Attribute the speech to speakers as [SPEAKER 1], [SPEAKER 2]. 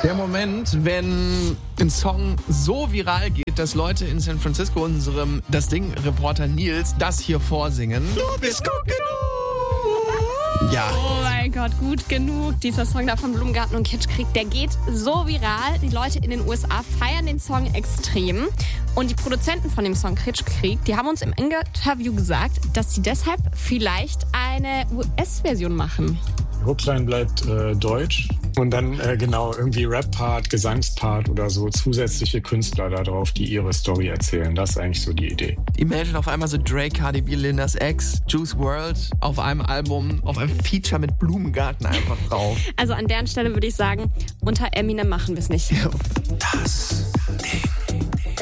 [SPEAKER 1] Der Moment, wenn ein Song so viral geht, dass Leute in San Francisco unserem Das Ding-Reporter Nils das hier vorsingen. Du bist gut genug! Ja.
[SPEAKER 2] Oh mein Gott, gut genug. Dieser Song da von Blumengarten und Kitschkrieg, der geht so viral. Die Leute in den USA feiern den Song extrem. Und die Produzenten von dem Song Kitschkrieg, die haben uns im Interview gesagt, dass sie deshalb vielleicht eine US-Version machen.
[SPEAKER 3] Hookline bleibt deutsch und dann irgendwie Rap-Part, Gesangspart oder so zusätzliche Künstler da drauf, die ihre Story erzählen. Das ist eigentlich so die Idee.
[SPEAKER 1] Imagine auf einmal so Drake, Cardi B, Lil Nas X, Juice WRLD auf einem Album, auf einem Feature mit Blumengarten einfach drauf.
[SPEAKER 2] Also an deren Stelle würde ich sagen, unter Eminem machen wir es nicht.
[SPEAKER 1] Das Ding.